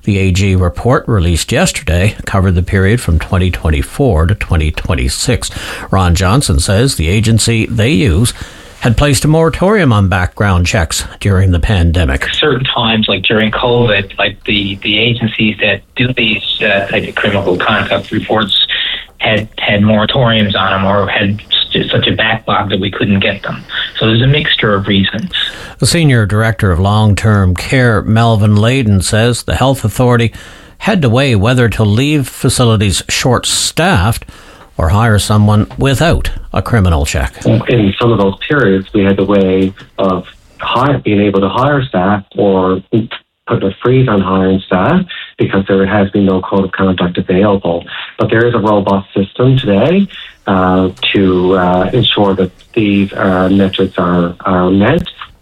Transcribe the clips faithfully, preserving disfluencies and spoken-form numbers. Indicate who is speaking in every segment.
Speaker 1: The A G report released yesterday covered the period from twenty twenty-four to twenty twenty-six. Ron Johnson says the agency they use had placed a moratorium on background checks during the pandemic.
Speaker 2: Certain times, like during COVID, like the, the agencies that do these uh, type of criminal conduct reports had had moratoriums on them or had such a backlog that we couldn't get them. So there's a mixture of reasons.
Speaker 1: The Senior Director of Long-Term Care, Melvin Layden, says the Health Authority had to weigh whether to leave facilities short-staffed or hire someone without a criminal check.
Speaker 3: In some of those periods, we had the way of hire, being able to hire staff or put a freeze on hiring staff because there has been no code of conduct available. But there is a robust system today uh, to uh, ensure that these uh, metrics are, are met,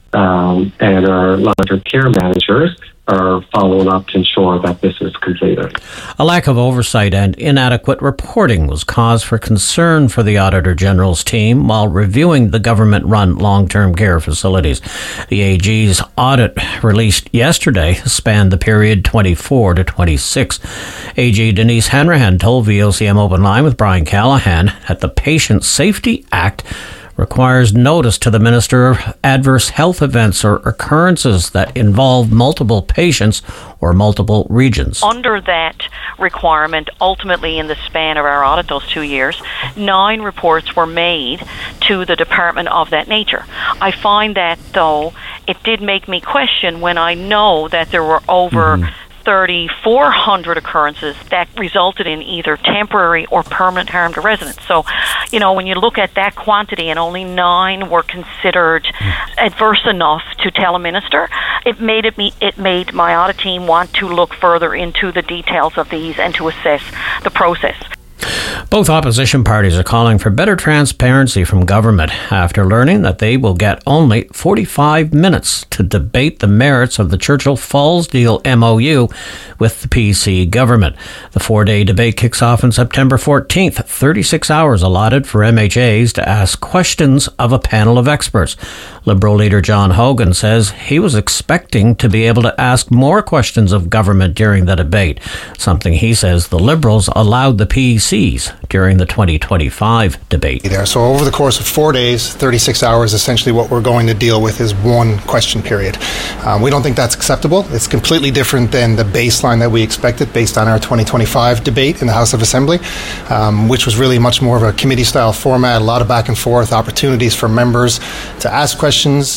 Speaker 3: um, and our long-term care managers are following up to ensure that this is completed.
Speaker 1: A lack of oversight and inadequate reporting was cause for concern for the Auditor General's team while reviewing the government-run long-term care facilities. The A G's audit released yesterday spanned the period twenty-four to twenty-six. A G Denise Hanrahan told V O C M Open Line with Brian Callahan that the Patient Safety Act requires notice to the Minister of adverse health events or occurrences that involve multiple patients or multiple regions.
Speaker 4: Under that requirement, ultimately in the span of our audit, those two years, nine reports were made to the department of that nature. I find that, though, it did make me question when I know that there were over mm-hmm. thirty-four hundred occurrences that resulted in either temporary or permanent harm to residents. So, you know, when you look at that quantity and only nine were considered adverse enough to tell a minister, it made it me it made my audit team want to look further into the details of these and to assess the process.
Speaker 1: Both opposition parties are calling for better transparency from government after learning that they will get only forty-five minutes to debate the merits of the Churchill Falls deal M O U with the P C government. The four-day debate kicks off on September fourteenth, thirty-six hours allotted for M H As to ask questions of a panel of experts. Liberal leader John Hogan says he was expecting to be able to ask more questions of government during the debate, something he says the Liberals allowed the P Cs during the twenty twenty-five debate.
Speaker 5: There. So over the course of four days, thirty-six hours, essentially what we're going to deal with is one question period. Um, we don't think that's acceptable. It's completely different than the baseline that we expected based on our twenty twenty-five debate in the House of Assembly, um, which was really much more of a committee-style format, a lot of back and forth, opportunities for members to ask questions.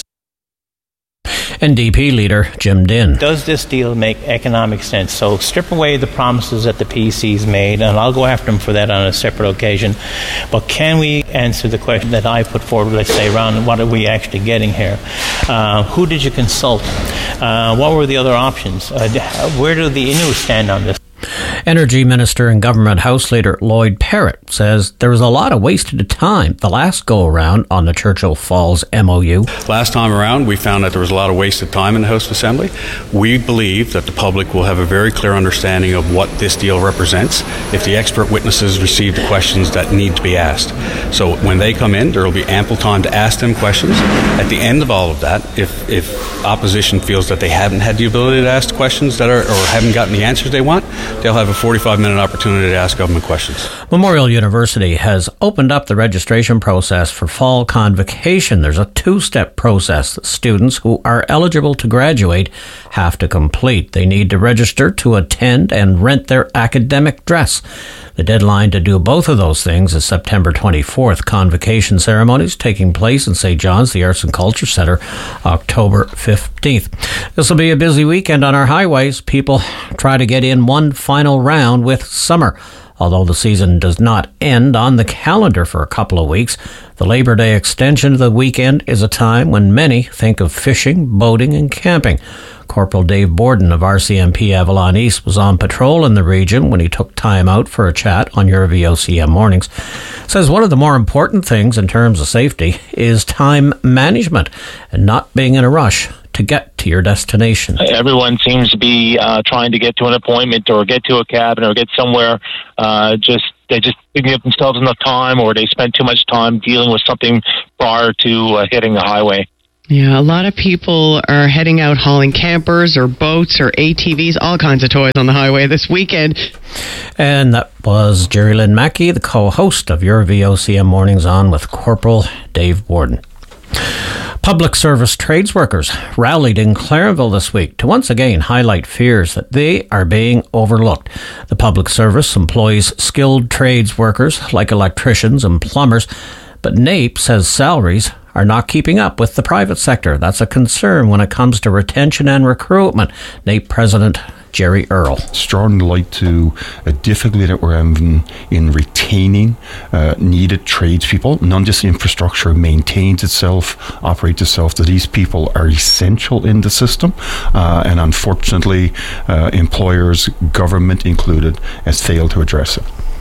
Speaker 1: N D P leader Jim Dinn.
Speaker 6: Does this deal make economic sense? So strip away the promises that the P Cs made, and I'll go after them for that on a separate occasion. But can we answer the question that I put forward, let's say, around what are we actually getting here? Uh, who did you consult? Uh, what were the other options? Uh, where do the Inuit stand on this?
Speaker 1: Energy Minister and Government House Leader Lloyd Parrott says there was a lot of wasted time the last go-around on the Churchill Falls M O U.
Speaker 7: Last time around, we found that there was a lot of wasted time in the House of Assembly. We believe that the public will have a very clear understanding of what this deal represents if the expert witnesses receive the questions that need to be asked. So when they come in, there will be ample time to ask them questions. At the end of all of that, if, if opposition feels that they haven't had the ability to ask questions that are, or haven't gotten the answers they want, they'll have a forty-five minute opportunity to ask government questions.
Speaker 1: Memorial University has opened up the registration process for fall convocation. There's a two-step process that students who are eligible to graduate have to complete. They need to register to attend and rent their academic dress. The deadline to do both of those things is September twenty-fourth. Convocation ceremonies taking place in Saint John's, the Arts and Culture Centre, October fifteenth. This will be a busy weekend on our highways. People try to get in one final round with summer. Although the season does not end on the calendar for a couple of weeks, the Labor Day extension of the weekend is a time when many think of fishing, boating and camping. Corporal Dave Borden of R C M P Avalon East was on patrol in the region when he took time out for a chat on your V O C M Mornings. Says one of the more important things in terms of safety is time management and not being in a rush to get to your destination.
Speaker 8: Everyone seems to be uh, trying to get to an appointment or get to a cabin or get somewhere. Uh, just they just didn't give themselves enough time, or they spent too much time dealing with something prior to uh, hitting the highway.
Speaker 9: Yeah, a lot of people are heading out hauling campers or boats or A T Vs, all kinds of toys on the highway this weekend.
Speaker 1: And that was Jerry Lynn Mackey, the co-host of your V O C M Mornings On with Corporal Dave Borden. Public service trades workers rallied in Clarenville this week to once again highlight fears that they are being overlooked. The public service employs skilled trades workers like electricians and plumbers, but NAPE says salaries are not keeping up with the private sector. That's a concern when it comes to retention and recruitment. NAPE President Jerry Earle.
Speaker 10: Strong light to a difficulty that we're having in retaining uh, needed tradespeople. None of this infrastructure maintains itself, operates itself, that these people are essential in the system. Uh, and unfortunately, uh, employers, government included, has failed to address it.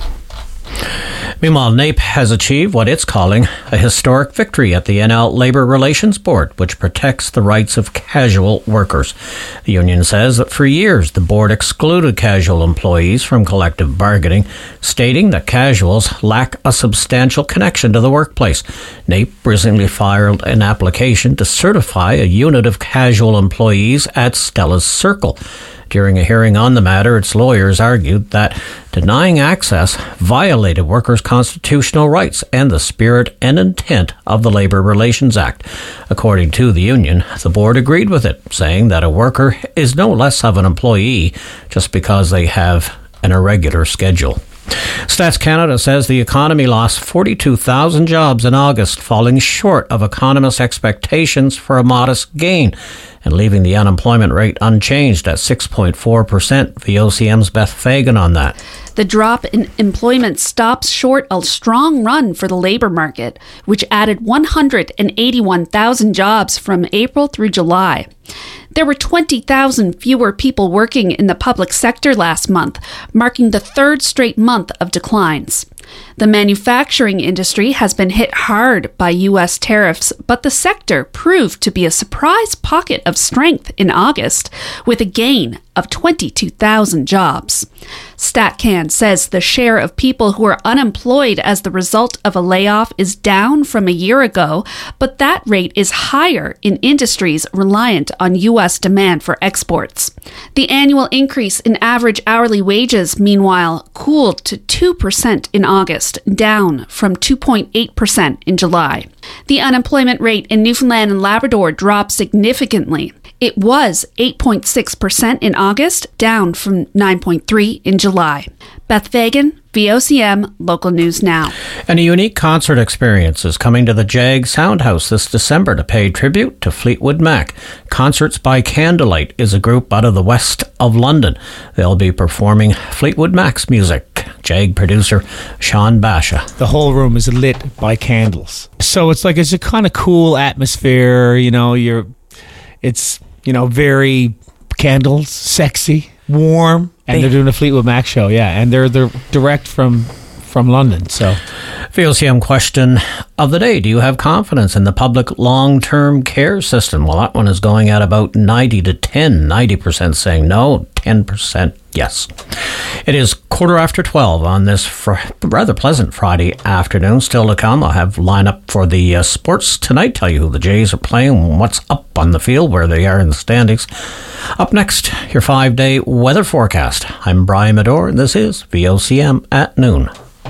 Speaker 1: Meanwhile, NAPE has achieved what it's calling a historic victory at the N L Labour Relations Board, which protects the rights of casual workers. The union says that for years the board excluded casual employees from collective bargaining, stating that casuals lack a substantial connection to the workplace. NAPE recently filed an application to certify a unit of casual employees at Stella's Circle. During a hearing on the matter, its lawyers argued that denying access violated workers' constitutional rights and the spirit and intent of the Labour Relations Act. According to the union, the board agreed with it, saying that a worker is no less of an employee just because they have an irregular schedule. Stats Canada says the economy lost forty-two thousand jobs in August, falling short of economists' expectations for a modest gain and leaving the unemployment rate unchanged at six point four percent. V O C M's Beth Fagan on that.
Speaker 11: The drop in employment stops short a strong run for the labour market, which added one hundred eighty-one thousand jobs from April through July. There were twenty thousand fewer people working in the public sector last month, marking the third straight month of declines. The manufacturing industry has been hit hard by U S tariffs, but the sector proved to be a surprise pocket of strength in August, with a gain of twenty-two thousand jobs. StatCan says the share of people who are unemployed as the result of a layoff is down from a year ago, but that rate is higher in industries reliant on U S demand for exports. The annual increase in average hourly wages, meanwhile, cooled to two percent in August, down from two point eight percent in July. The unemployment rate in Newfoundland and Labrador dropped significantly. It was eight point six percent in August, down from nine point three percent in July. Beth Fagan, V O C M, Local News Now.
Speaker 1: And a unique concert experience is coming to the Jag Soundhouse this December to pay tribute to Fleetwood Mac. Concerts by Candlelight is a group out of the west of London. They'll be performing Fleetwood Mac's music. Jag producer Sean Basha.
Speaker 12: The whole room is lit by candles. So it's like, it's a kind of cool atmosphere, you know, you're, it's, you know, very candles, sexy, warm. And they're doing a Fleetwood Mac show, yeah. And they're they're direct from from London, so.
Speaker 1: V O C M question of the day. Do you have confidence in the public long-term care system? Well, that one is going at about ninety to ten. ninety percent saying no, ten percent yes. It is quarter after twelve on this fr- rather pleasant Friday afternoon. Still to come, I'll have lineup for the uh, sports tonight. Tell you who the Jays are playing, what's up on the field, where they are in the standings. Up next, your five-day weather forecast. I'm Brian Medore, and this is V O C M at noon.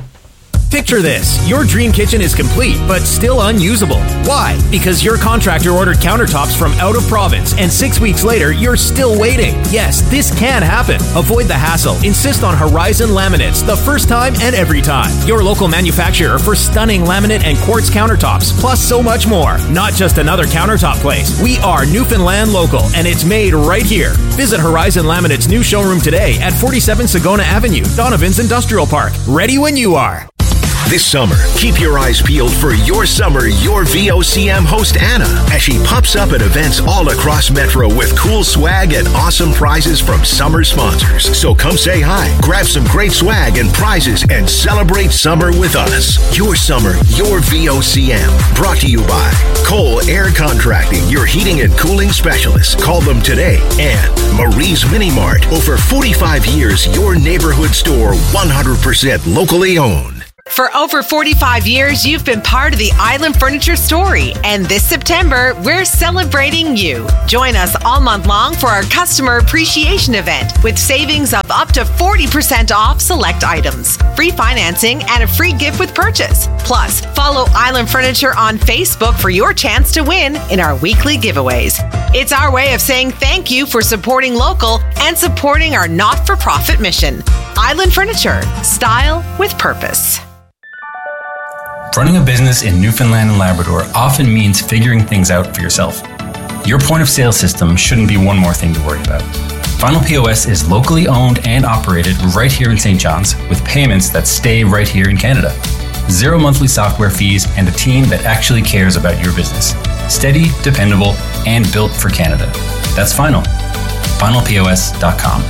Speaker 13: Picture this. Your dream kitchen is complete, but still unusable. Why? Because your contractor ordered countertops from out of province, and six weeks later, you're still waiting. Yes, this can happen. Avoid the hassle. Insist on Horizon Laminates, the first time and every time. Your local manufacturer for stunning laminate and quartz countertops, plus so much more. Not just another countertop place. We are Newfoundland local, and it's made right here. Visit Horizon Laminate's new showroom today at forty-seven Sagona Avenue, Donovan's Industrial Park. Ready when you are.
Speaker 14: This summer, keep your eyes peeled for Your Summer, Your V O C M host Anna, as she pops up at events all across Metro with cool swag and awesome prizes from summer sponsors. So come say hi, grab some great swag and prizes, and celebrate summer with us. Your Summer, Your V O C M. Brought to you by Cole Air Contracting, your heating and cooling specialist. Call them today. And Marie's Mini Mart, over forty-five years, your neighborhood store, one hundred percent locally owned.
Speaker 15: For over forty-five years, you've been part of the Island Furniture story, and this September, we're celebrating you. Join us all month long for our customer appreciation event with savings of up to forty percent off select items, free financing, and a free gift with purchase. Plus, follow Island Furniture on Facebook for your chance to win in our weekly giveaways. It's our way of saying thank you for supporting local and supporting our not-for-profit mission. Island Furniture, style with purpose.
Speaker 16: Running a business in Newfoundland and Labrador often means figuring things out for yourself. Your point of sale system shouldn't be one more thing to worry about. Final P O S is locally owned and operated right here in Saint John's with payments that stay right here in Canada. Zero monthly software fees and a team that actually cares about your business. Steady, dependable, and built for Canada. That's Final. final P O S dot com.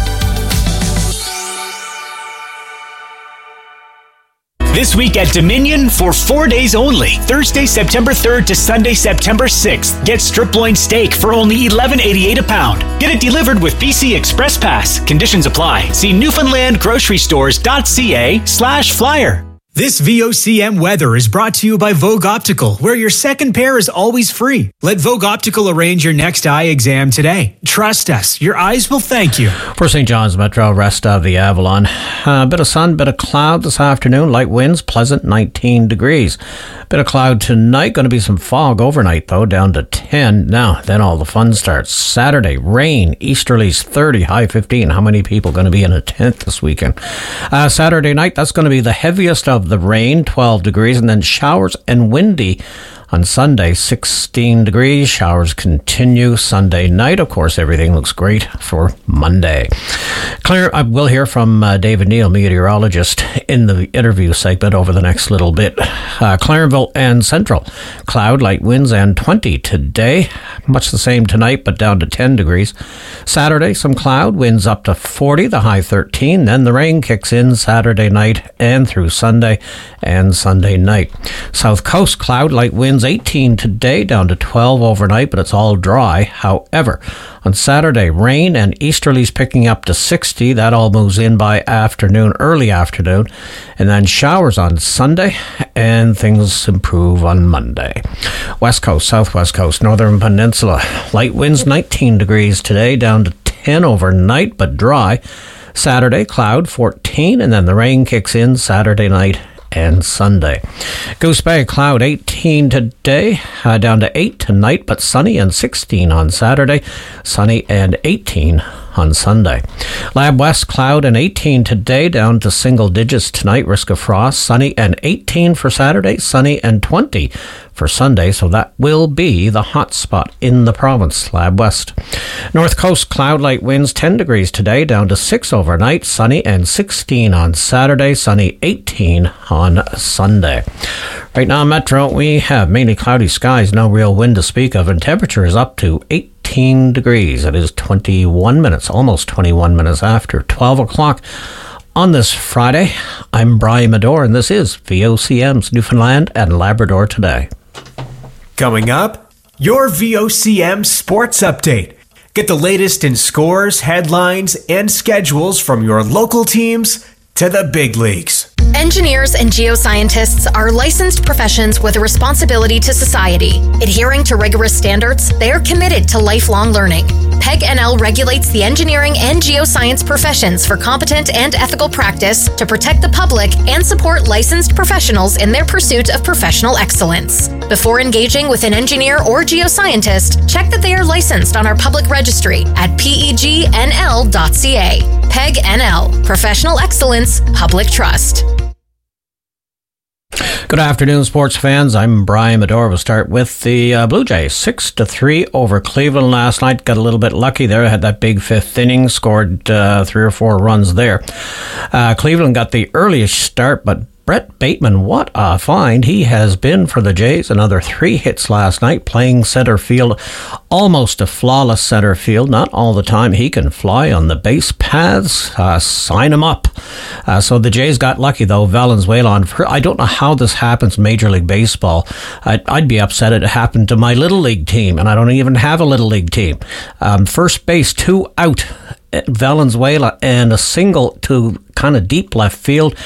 Speaker 17: This week at Dominion for four days only. Thursday, September third to Sunday, September sixth. Get strip loin steak for only eleven eighty-eight a pound. Get it delivered with B C Express Pass. Conditions apply. See Newfoundland Grocery Stores dot C A slash flyer.
Speaker 13: This V O C M weather is brought to you by Vogue Optical, where your second pair is always free. Let Vogue Optical arrange your next eye exam today. Trust us, your eyes will thank you.
Speaker 1: For Saint John's Metro, rest of the Avalon. A uh, bit of sun, bit of cloud this afternoon. Light winds, pleasant, nineteen degrees. Bit of cloud tonight. Going to be some fog overnight, though, down to ten. Now, then all the fun starts. Saturday, rain, easterlies thirty, high fifteen. How many people going to be in a tent this weekend? Uh, Saturday night, that's going to be the heaviest of the rain, twelve degrees, and then showers and windy on Sunday, sixteen degrees. Showers continue Sunday night. Of course, everything looks great for Monday. Claire, I will hear from uh, David Neal, meteorologist, in the interview segment over the next little bit. Uh, Clarenville and Central, cloud, light winds, and twenty today. Much the same tonight, but down to ten degrees. Saturday, some cloud, winds up to forty, the high thirteen. Then the rain kicks in Saturday night and through Sunday and Sunday night. South Coast, cloud, light winds, eighteen today, down to twelve overnight, but it's all dry. However, on Saturday, rain and easterlies picking up to sixty. That all moves in by afternoon, early afternoon. And then showers on Sunday, and things improve on Monday. West Coast, Southwest Coast, Northern Peninsula, light winds, nineteen degrees today, down to ten overnight, but dry. Saturday, cloud, fourteen, and then the rain kicks in Saturday night and Sunday. Goose Bay, cloud, eighteen today, uh, down to eight tonight, but sunny, and sixteen on Saturday, sunny and eighteen on Sunday. Lab West, cloud and eighteen today, down to single digits tonight, risk of frost, sunny and eighteen for Saturday, sunny and twenty for Sunday, so that will be the hot spot in the province, Lab West. North Coast, cloud, light winds, ten degrees today, down to six overnight, sunny and sixteen on Saturday, sunny eighteen on Sunday. Right now, Metro, we have mainly cloudy skies, no real wind to speak of, and temperature is up to eighteen degrees. It is twenty-one minutes, almost twenty-one minutes after twelve o'clock. On this Friday, I'm Brian Medore, and this is V O C M's Newfoundland and Labrador Today.
Speaker 13: Coming up, your V O C M Sports Update. Get the latest in scores, headlines, and schedules from your local teams to the big leagues.
Speaker 18: Engineers and geoscientists are licensed professions with a responsibility to society. Adhering to rigorous standards, they are committed to lifelong learning. P E G N L regulates the engineering and geoscience professions for competent and ethical practice to protect the public and support licensed professionals in their pursuit of professional excellence. Before engaging with an engineer or geoscientist, check that they are licensed on our public registry at P E G N L dot C A. P E G N L, Professional Excellence, Public Trust.
Speaker 1: Good afternoon, sports fans. I'm Brian Medore. We'll start with the uh, Blue Jays. Six to three over Cleveland last night. Got a little bit lucky there. Had that big fifth inning. Scored uh, three or four runs there. Uh, Cleveland got the earliest start, but Brett Bateman, what a find he has been for the Jays. Another three hits last night, playing center field, almost a flawless center field. Not all the time he can fly on the base paths. Uh, sign him up. Uh, so the Jays got lucky, though. Valenzuela, I don't know how this happens in Major League Baseball. I'd, I'd be upset it happened to my Little League team, and I don't even have a Little League team. Um, first base, two out, Valenzuela, and a single to kind of deep left field.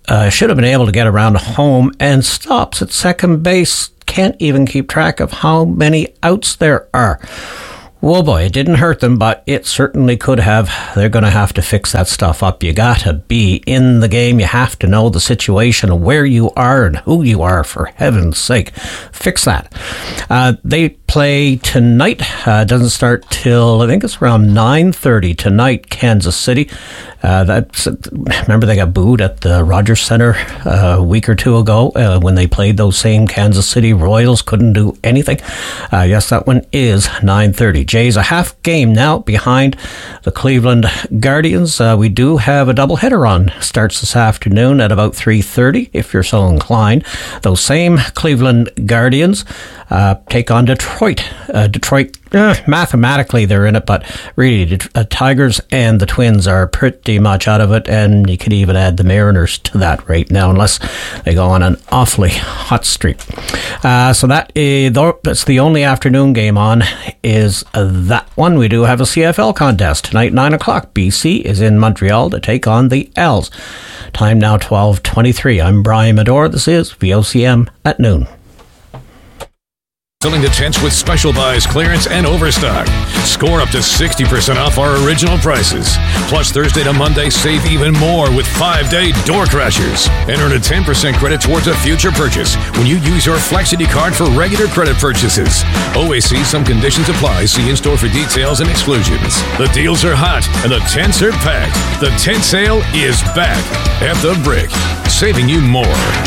Speaker 1: uh, should have been able to get around home and stops at second base. Can't even keep track of how many outs there are. Whoa, boy, it didn't hurt them, but it certainly could have. They're going to have to fix that stuff up. You got to be in the game. You have to know the situation, where you are and who you are, for heaven's sake. Fix that. Uh, they play tonight. Uh, doesn't start till, I think it's around nine thirty tonight, Kansas City. Uh, that's, remember they got booed at the Rogers Center uh, a week or two ago uh, when they played those same Kansas City Royals. Couldn't do anything. Uh, yes, that one is nine thirty. Jays a half game now behind the Cleveland Guardians. Uh, we do have a doubleheader on. Starts this afternoon at about three thirty, if you're so inclined. Those same Cleveland Guardians uh, take on Detroit. Uh, Detroit, uh, mathematically they're in it, but really the uh, Tigers and the Twins are pretty much out of it, and you could even add the Mariners to that right now, unless they go on an awfully hot streak. Uh, so that is, that's the only afternoon game on, is uh, that one. We do have a C F L contest tonight, nine o'clock. B C is in Montreal to take on the Als. Time now twelve twenty-three. I'm Brian Medore. This is V O C M at noon.
Speaker 19: Filling the tents with special buys, clearance, and overstock. Score up to sixty percent off our original prices. Plus, Thursday to Monday, save even more with five-day door crashers. And earn a ten percent credit towards a future purchase when you use your Flexity card for regular credit purchases. Always see some conditions apply. See in-store for details and exclusions. The deals are hot and the tents are packed. The tent sale is back at the Brick, saving you more.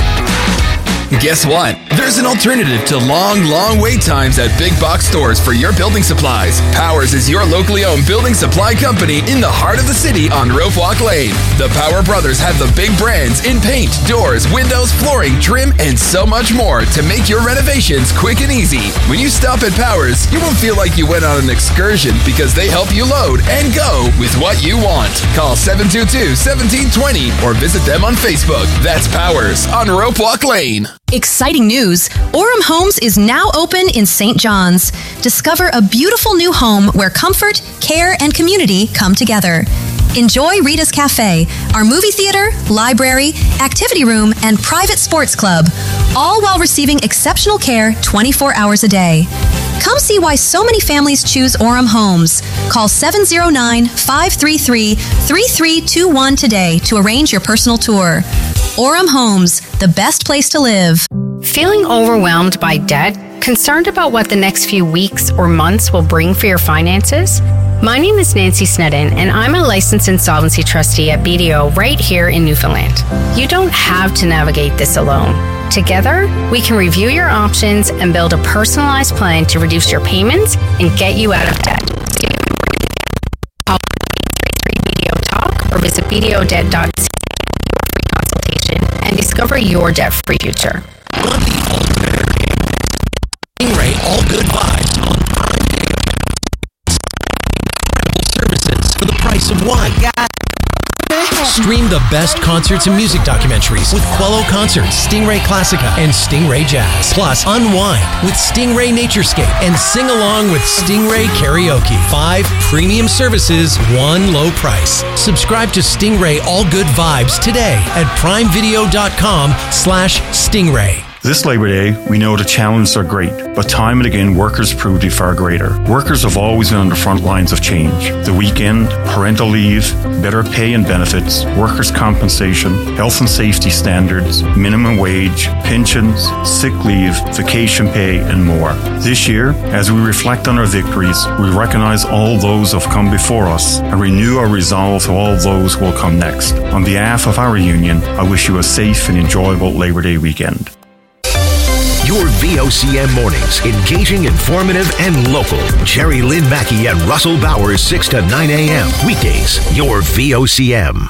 Speaker 20: Guess what? There's an alternative to long, long wait times at big box stores for your building supplies. Powers is your locally owned building supply company in the heart of the city on Rope Walk Lane. The Power Brothers have the big brands in paint, doors, windows, flooring, trim, and so much more to make your renovations quick and easy. When you stop at Powers, you won't feel like you went on an excursion because they help you load and go with what you want. Call seven two two, one seven two zero or visit them on Facebook. That's Powers on Rope Walk Lane.
Speaker 21: Exciting news! Orem Homes is now open in Saint John's. Discover a beautiful new home where comfort, care, and community come together. Enjoy Rita's Cafe, our movie theater, library, activity room, and private sports club, all while receiving exceptional care twenty-four hours a day. Come see why so many families choose Orem Homes. Call seven zero nine, five three three, three three two one today to arrange your personal tour. Orem Homes, the best place to live.
Speaker 22: Feeling overwhelmed by debt? Concerned about what the next few weeks or months will bring for your finances? My name is Nancy Snedden, and I'm a licensed insolvency trustee at B D O right here in Newfoundland. You don't have to navigate this alone. Together, we can review your options and build a personalized plan to reduce your payments and get you out of debt. Call B D O Talk or visit b d o debt dot c a for a free consultation and discover your debt-free future.
Speaker 23: Stingray All Good Vibes on Prime Video. Incredible services for the price of one. Stream the best concerts and music documentaries with Quello Concerts, Stingray Classica, and Stingray Jazz. Plus, unwind with Stingray Naturescape and sing along with Stingray Karaoke. Five premium services, one low price. Subscribe to Stingray All Good Vibes today at primevideo.com slash Stingray.
Speaker 24: This Labour Day, we know the challenges are great, but time and again, workers prove to be far greater. Workers have always been on the front lines of change. The weekend, parental leave, better pay and benefits, workers' compensation, health and safety standards, minimum wage, pensions, sick leave, vacation pay, and more. This year, as we reflect on our victories, we recognize all those who have come before us and renew our resolve to all those who will come next. On behalf of our union, I wish you a safe and enjoyable Labour Day weekend.
Speaker 14: Your V O C M mornings, engaging, informative, and local. Jerry Lynn Mackey and Russell Bowers, six to nine a.m. Weekdays, your V O C M.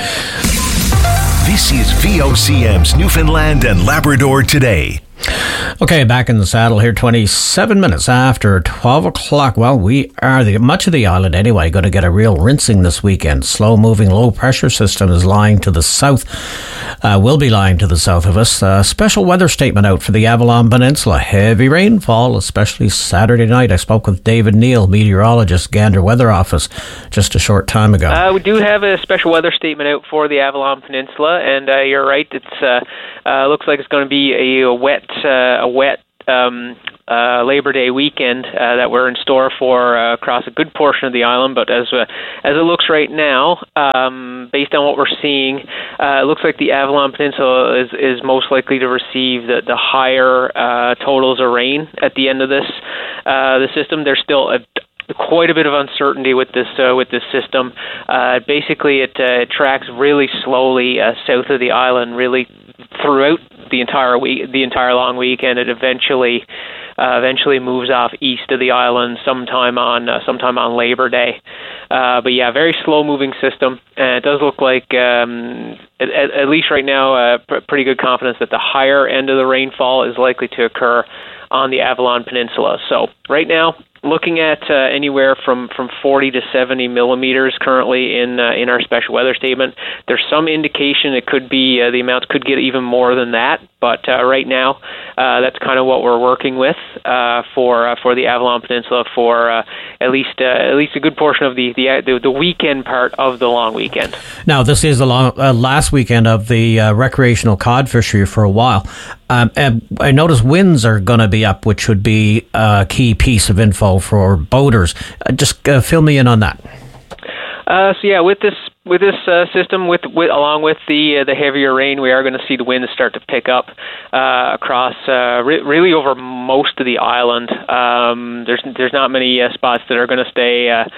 Speaker 14: This is V O C M's Newfoundland and Labrador Today.
Speaker 1: Okay, back in the saddle here, twenty-seven minutes after twelve o'clock. Well, we are, the much of the island anyway, going to get a real rinsing this weekend. Slow-moving low-pressure system is lying to the south, uh, will be lying to the south of us. A special weather statement out for the Avalon Peninsula. Heavy rainfall, especially Saturday night. I spoke with David Neal, meteorologist, Gander Weather Office, just a short time ago.
Speaker 2: Uh, we do have a special weather statement out for the Avalon Peninsula, and uh, you're right, it's uh, uh, looks like it's going to be a, a wet uh, a wet um, uh, Labor Day weekend uh, that we're in store for uh, across a good portion of the island. But as uh, as it looks right now, um, based on what we're seeing, uh, it looks like the Avalon Peninsula is, is most likely to receive the, the higher uh, totals of rain at the end of this uh, the system. There's still a quite a bit of uncertainty with this uh, with this system. Uh, basically, it, uh, it tracks really slowly uh, south of the island, really throughout the entire week, the entire long weekend. It eventually uh, eventually moves off east of the island sometime on uh, sometime on Labor Day. Uh, but yeah, very slow moving system, and it does look like um, at, at least right now, uh, pr- pretty good confidence that the higher end of the rainfall is likely to occur on the Avalon Peninsula. So right now, looking at uh, anywhere from, from forty to seventy millimeters currently in uh, in our special weather statement. There's some indication it could be uh, the amounts could get even more than that, but uh, right now uh, that's kind of what we're working with uh, for uh, for the Avalon Peninsula for uh, at least uh, at least a good portion of the the, the the weekend part of the long weekend.
Speaker 1: Now, this is the long, uh, last weekend of the uh, recreational cod fishery for a while. Um, and I notice winds are going to be up, which would be a key piece of info for boaters. Uh, just uh, fill me in on that.
Speaker 2: Uh, so yeah, with this with this uh, system, with, with along with the uh, the heavier rain, we are going to see the winds start to pick up uh, across uh, re- really over most of the island. Um, there's there's not many uh, spots that are going to stay. Uh,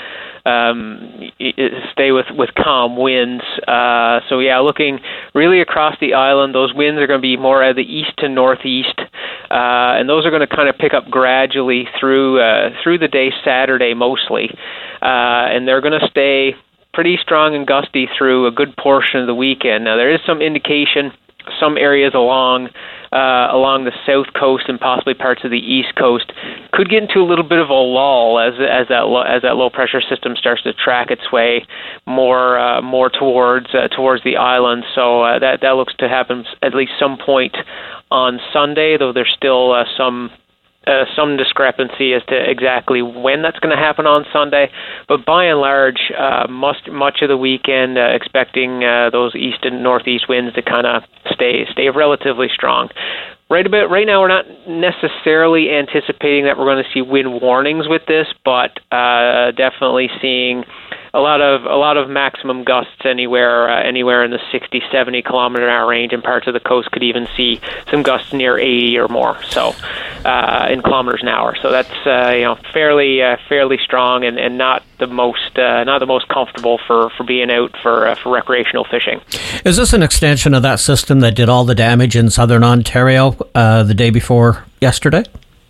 Speaker 2: Um, stay with, with calm winds. Uh, so yeah, looking really across the island, those winds are going to be more at the east to northeast, uh, and those are going to kind of pick up gradually through uh, through the day Saturday mostly, uh, and they're going to stay pretty strong and gusty through a good portion of the weekend. Now there is some indication some areas along uh, along the south coast and possibly parts of the east coast could get into a little bit of a lull as as that lo- as that low pressure system starts to track its way more uh, more towards uh, towards the island. So uh, that that looks to happen at least some point on Sunday, though there's still uh, some. Uh, some discrepancy as to exactly when that's going to happen on Sunday, but by and large, uh, must, much of the weekend uh, expecting uh, those east and northeast winds to kind of stay stay relatively strong. Right about right now, we're not necessarily anticipating that we're going to see wind warnings with this, but uh, definitely seeing a lot of a lot of maximum gusts anywhere uh, anywhere in the sixty, seventy kilometer an hour range, and parts of the coast could even see some gusts near eighty or more. So uh, in kilometers an hour. So that's uh, you know fairly uh, fairly strong and, and not the most uh, not the most comfortable for, for being out for uh, for recreational fishing.
Speaker 1: Is this an extension of that system that did all the damage in southern Ontario uh, the day before yesterday?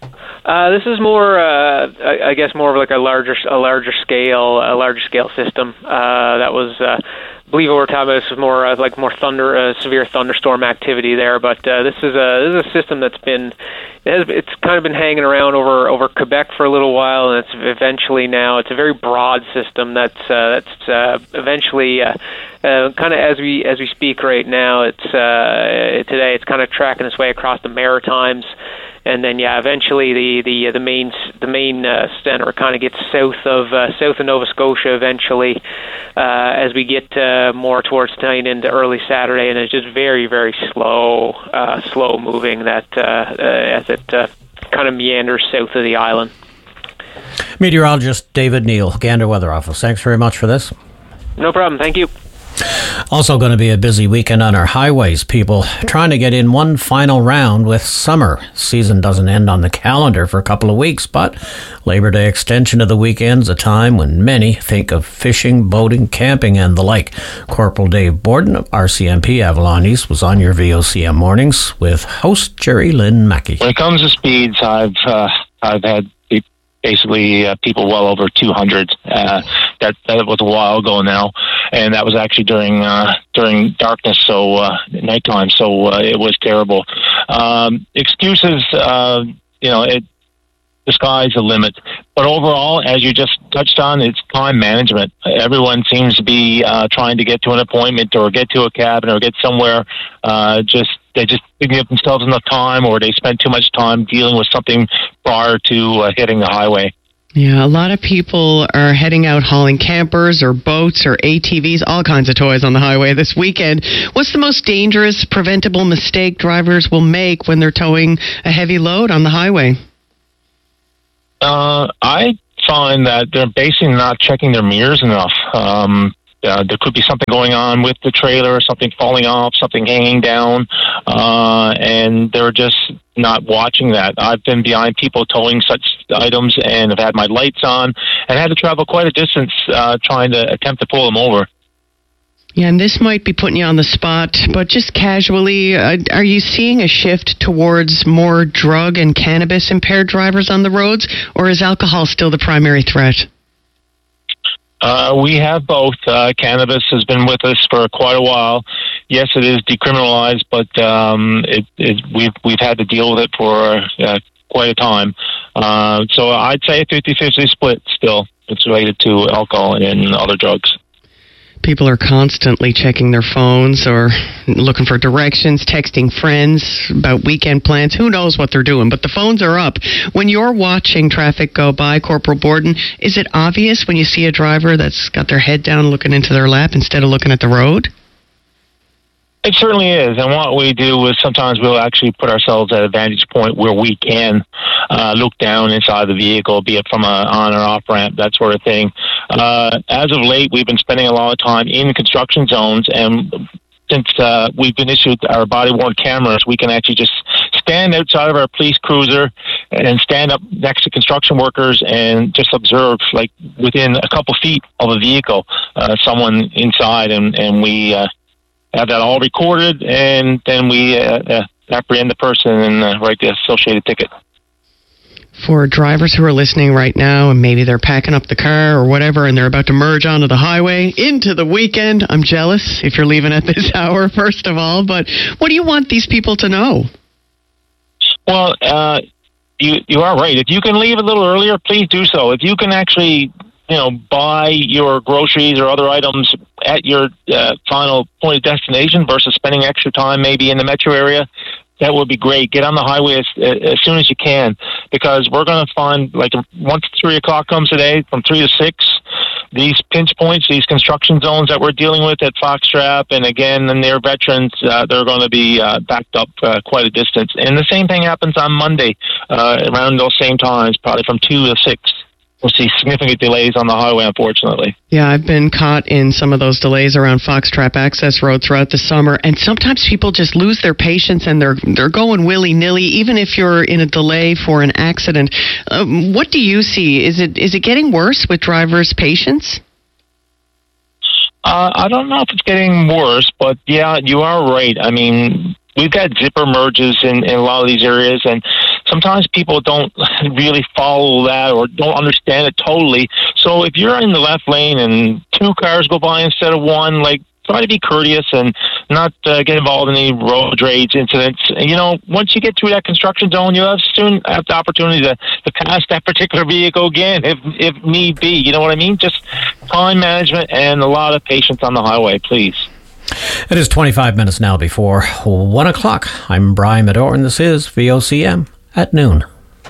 Speaker 2: Uh, this is more, uh, I, I guess, more of like a larger, a larger scale, a larger scale system. Uh, that was, uh, I believe, over time, this was more uh, like more thunder, uh, severe thunderstorm activity there. But uh, this is a this is a system that's been, it has, it's kind of been hanging around over over Quebec for a little while, and it's eventually now it's a very broad system that's uh, that's uh, eventually. Uh, Uh, kind of as we as we speak right now, it's uh, today it's kind of tracking its way across the Maritimes, and then yeah, eventually the the the main the main uh, center kind of gets south of uh, south of Nova Scotia eventually, uh, as we get uh, more towards tonight into early Saturday, and it's just very very slow uh, slow moving that uh, uh, as it uh, kind of meanders south of the island.
Speaker 1: Meteorologist David Neal, Gander Weather Office. Thanks very much for this.
Speaker 2: No problem. Thank you.
Speaker 1: Also going to be a busy weekend on our highways, people trying to get in one final round with summer. Season doesn't end on the calendar for a couple of weeks, but Labor Day extension of the weekend's a time when many think of fishing, boating, camping, and the like. Corporal Dave Borden of R C M P Avalon East was on your V O C M mornings with host Jerry Lynn Mackey.
Speaker 8: When it comes to speeds, I've uh, I've had basically uh, people well over two hundred. Uh, that, that was a while ago now. and that was actually during uh, during darkness, so uh, nighttime. So uh, it was terrible. Um, excuses, uh, you know, it. The sky's the limit. But overall, as you just touched on, it's time management. Everyone seems to be uh, trying to get to an appointment or get to a cabin or get somewhere. Uh, just they just didn't give themselves enough time, or they spent too much time dealing with something prior to uh, hitting the highway.
Speaker 9: Yeah, a lot of people are heading out hauling campers or boats or A T Vs, all kinds of toys on the highway this weekend. What's the most dangerous, preventable mistake drivers will make when they're towing a heavy load on the highway?
Speaker 8: Uh, I find that they're basically not checking their mirrors enough. Um, uh, there could be something going on with the trailer, something falling off, something hanging down, uh, and they're just not watching that. I've been behind people towing such items and have had my lights on and had to travel quite a distance uh, trying to attempt to pull them over.
Speaker 9: Yeah, and this might be putting you on the spot, but just casually, uh, are you seeing a shift towards more drug and cannabis impaired drivers on the roads, or is alcohol still the primary threat?
Speaker 8: Uh, we have both. Uh, cannabis has been with us for quite a while. Yes, it is decriminalized, but um, it, it, we've we've had to deal with it for uh, quite a time. Uh, so I'd say a fifty-fifty split still. It's related to alcohol and other drugs.
Speaker 9: People are constantly checking their phones or looking for directions, texting friends about weekend plans. Who knows what they're doing, but the phones are up. When you're watching traffic go by, Corporal Borden, is it obvious when you see a driver that's got their head down looking into their lap instead of looking at the road?
Speaker 8: It certainly is, and what we do is sometimes we'll actually put ourselves at a vantage point where we can uh, look down inside the vehicle, be it from a on or off ramp, that sort of thing. Uh, as of late, we've been spending a lot of time in construction zones, and since uh, we've been issued our body-worn cameras, we can actually just stand outside of our police cruiser and stand up next to construction workers and just observe, like within a couple feet of a vehicle, uh, someone inside, and, and we uh, have that all recorded, and then we uh, uh, apprehend the person and uh, write the associated ticket.
Speaker 9: For drivers who are listening right now and maybe they're packing up the car or whatever and they're about to merge onto the highway into the weekend, I'm jealous if you're leaving at this hour, first of all, but what do you want these people to know?
Speaker 8: Well, uh, you, you are right. If you can leave a little earlier, please do so. If you can actually, you know, buy your groceries or other items at your uh, final point of destination versus spending extra time maybe in the metro area, that would be great. Get on the highway as, as soon as you can, because we're going to find, like, once three o'clock comes today, from three to six, these pinch points, these construction zones that we're dealing with at Foxtrap, and again, the near veterans, uh, they're going to be uh, backed up uh, quite a distance. And the same thing happens on Monday, uh, around those same times, probably from two to six. We'll see significant delays on the highway, unfortunately.
Speaker 9: Yeah, I've been caught in some of those delays around Foxtrap Access Road throughout the summer, and sometimes people just lose their patience and they're they're going willy-nilly, even if you're in a delay for an accident. Um, what do you see? Is it is it getting worse with drivers' patience?
Speaker 8: Uh, I don't know if it's getting worse, but yeah, you are right. I mean, we've got zipper merges in, in a lot of these areas, and sometimes people don't really follow that or don't understand it totally. So if you're in the left lane and two cars go by instead of one, like, try to be courteous and not uh, get involved in any road rage incidents. And, you know, once you get through that construction zone, you have soon have the opportunity to, to pass that particular vehicle again if if need be. You know what I mean? Just time management and a lot of patience on the highway, please.
Speaker 1: It is twenty-five minutes now before one o'clock. I'm Brian Medor, and this is V O C M at noon.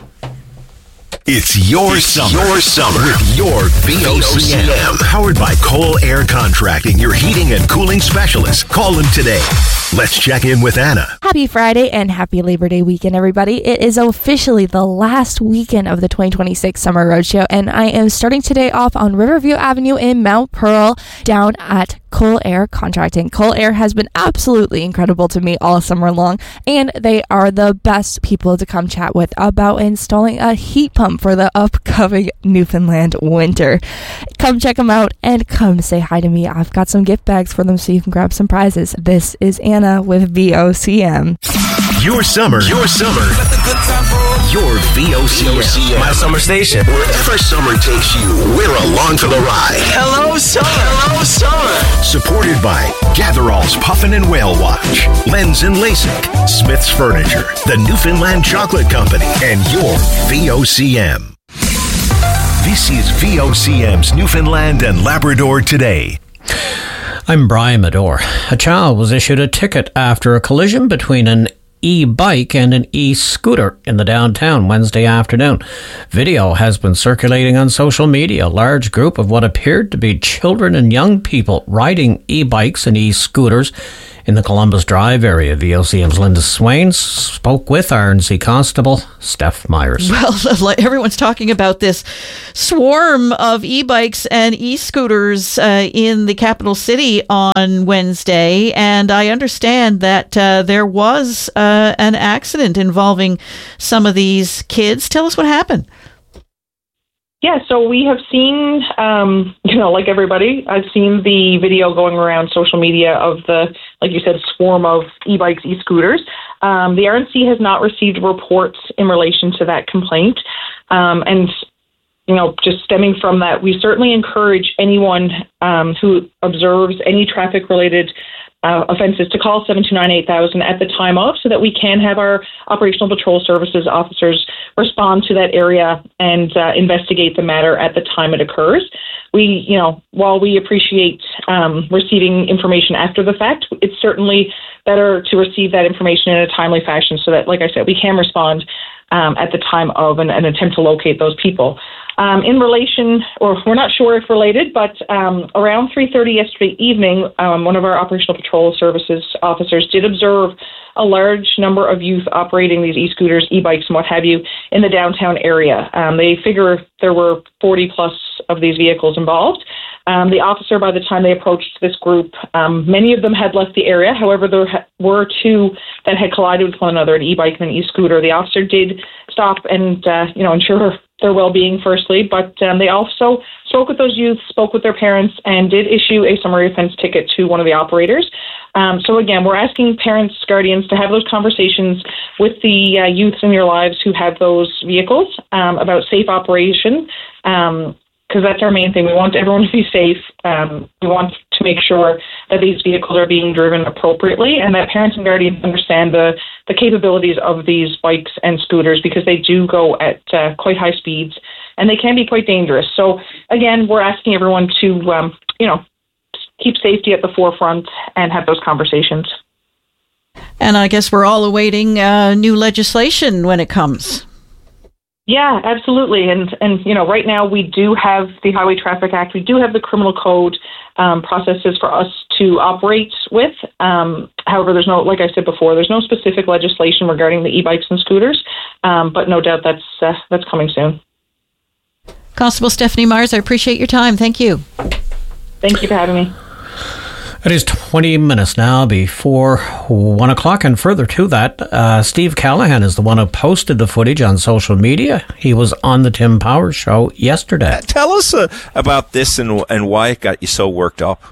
Speaker 14: It's your it's summer. Your summer with your V O C M. Powered by Cole Air Contracting, your heating and cooling specialist. Call them today. Let's check in with Anna.
Speaker 3: Happy Friday and happy Labor Day weekend, everybody. It is officially the last weekend of the twenty twenty-six Summer Roadshow, and I am starting today off on Riverview Avenue in Mount Pearl down at Cole Air Contracting. Cole Air has been absolutely incredible to me all summer long, and they are the best people to come chat with about installing a heat pump for the upcoming Newfoundland winter. Come check them out and come say hi to me. I've got some gift bags for them so you can grab some prizes. This is Anna with V O C M.
Speaker 14: Your summer, your summer, your V O C M.
Speaker 4: My summer station.
Speaker 14: Wherever summer takes you, we're along for the ride.
Speaker 4: Hello, summer. Hello, summer.
Speaker 14: Supported by Gatherall's Puffin and Whale Watch, Lens and LASIK, Smith's Furniture, the Newfoundland Chocolate Company, and your V O C M. This is V O C M's Newfoundland and Labrador Today.
Speaker 1: I'm Brian Medore. A child was issued a ticket after a collision between an e-bike and an e-scooter in the downtown Wednesday afternoon. Video has been circulating on social media. A large group of what appeared to be children and young people riding e-bikes and e-scooters in the Columbus Drive area. V O C M's Linda Swain spoke with R N C Constable Steph Myers.
Speaker 4: Well, everyone's talking about this swarm of e-bikes and e-scooters uh, in the capital city on Wednesday, and I understand that uh, there was uh, an accident involving some of these kids. Tell us what happened.
Speaker 5: Yeah, so we have seen, um, you know, like everybody, I've seen the video going around social media of the, like you said, swarm of e-bikes, e-scooters. Um, the R N C has not received reports in relation to that complaint. Um, and, you know, just stemming from that, we certainly encourage anyone um, who observes any traffic-related Uh, offenses to call seven two nine eight thousand at the time of, so that we can have our operational patrol services officers respond to that area and uh, investigate the matter at the time it occurs. We, you know, while we appreciate um, receiving information after the fact, it's certainly better to receive that information in a timely fashion so that, like I said, we can respond um, at the time of and, and attempt to locate those people. Um, in relation, or we're not sure if related, but um, around three thirty yesterday evening, um, one of our operational patrol services officers did observe a large number of youth operating these e-scooters, e-bikes, and what have you in the downtown area. Um, they figure there were forty plus of these vehicles involved. Um, the officer, by the time they approached this group, um, many of them had left the area. However, there ha- were two that had collided with one another, an e-bike and an e-scooter. The officer did stop and, uh, you know, ensure their well-being firstly, but um, they also spoke with those youths, spoke with their parents, and did issue a summary offense ticket to one of the operators. Um, so again, we're asking parents, guardians to have those conversations with the uh, youths in your lives who have those vehicles um, about safe operation, um, because that's our main thing. We want everyone to be safe. Um, we want to make sure that these vehicles are being driven appropriately and that parents and guardians understand the, the capabilities of these bikes and scooters, because they do go at uh, quite high speeds and they can be quite dangerous. So again, we're asking everyone to, um, you know, keep safety at the forefront and have those conversations.
Speaker 4: And I guess we're all awaiting uh, new legislation when it comes.
Speaker 5: Yeah, absolutely. And, and you know, right now we do have the Highway Traffic Act. We do have the criminal code um, processes for us to operate with. Um, however, there's no, like I said before, there's no specific legislation regarding the e-bikes and scooters, um, but no doubt that's uh, that's coming soon.
Speaker 4: Constable Stephanie Myers, I appreciate your time. Thank you.
Speaker 5: Thank you for having me.
Speaker 1: It is twenty minutes now before one o'clock, and further to that, uh, Steve Callahan is the one who posted the footage on social media. He was on the Tim Powers Show yesterday.
Speaker 6: Tell us uh, about this and and why it got you so worked up.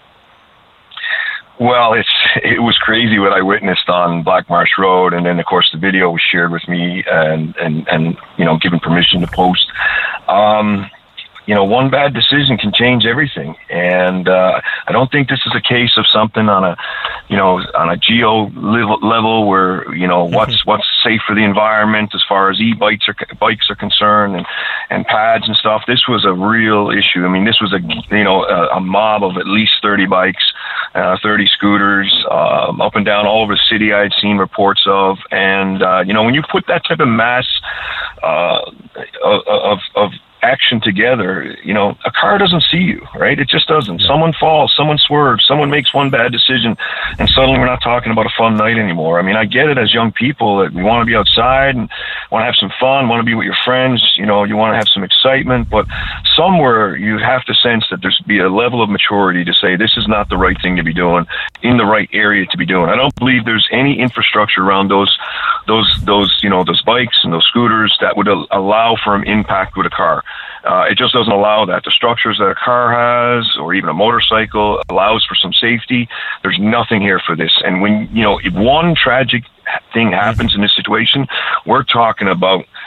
Speaker 7: Well, it's it was crazy what I witnessed on Black Marsh Road, and then of course the video was shared with me, and and and you know, given permission to post. Um, You know, one bad decision can change everything, and uh, I don't think this is a case of something on a, you know, on a geo level where, you know, what's what's safe for the environment as far as e-bikes are bikes are concerned, and, and pads and stuff. This was a real issue. I mean, this was a you know a, a mob of at least thirty bikes, uh, thirty scooters, um, up and down all over the city. I had seen reports of, and uh, you know, when you put that type of mass uh, of, of of action together, you know, a car doesn't see you, right? It just doesn't. Yeah. Someone falls, someone swerves, someone makes one bad decision, and suddenly we're not talking about a fun night anymore. I mean, I get it as young people that we want to be outside and want to have some fun, want to be with your friends, you know, you want to have some excitement, but somewhere you have to sense that there's be a level of maturity to say this is not the right thing to be doing in the right area to be doing. I don't believe there's any infrastructure around those, those, those, you know, those bikes and those scooters that would allow for an impact with a car. Uh, it just doesn't allow that. The structures that a car has, or even a motorcycle, allows for some safety. There's nothing here for this. And when, you know, if one tragic thing happens in this situation, we're talking about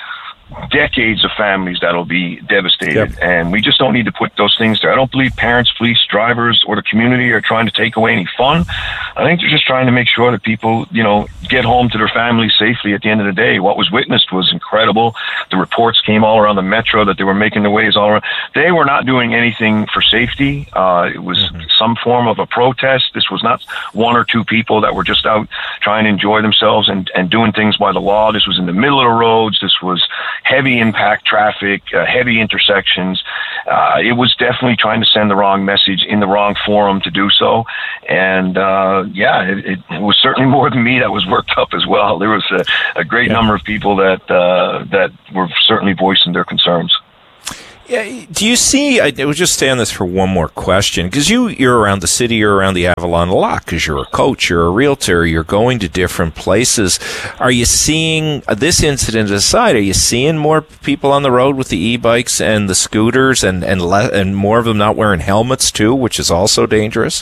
Speaker 7: decades of families that'll be devastated.
Speaker 6: Yep.
Speaker 7: And we just don't need to put those things there. I don't believe parents, police, drivers, or the community are trying to take away any fun. I think they're just trying to make sure that people, you know, get home to their families safely at the end of the day. What was witnessed was incredible. The reports came all around the metro that they were making their ways all around. They were not doing anything for safety. Uh, it was mm-hmm. some form of a protest. This was not one or two people that were just out trying to enjoy themselves and, and doing things by the law. This was in the middle of the roads. This was heavy impact traffic, uh, heavy intersections. Uh, it was definitely trying to send the wrong message in the wrong forum to do so. And, uh, yeah, it, it, it was certainly more than me that was worked up as well. There was a, a great yeah. number of people that, uh, that were certainly voicing their concerns.
Speaker 6: Yeah, do you see, I would just stay on this for one more question, because you, you're around the city, you're around the Avalon a lot, because you're a coach, you're a realtor, you're going to different places. Are you seeing, uh, this incident aside, are you seeing more people on the road with the e-bikes and the scooters and, and, le- and more of them not wearing helmets too, which is also dangerous?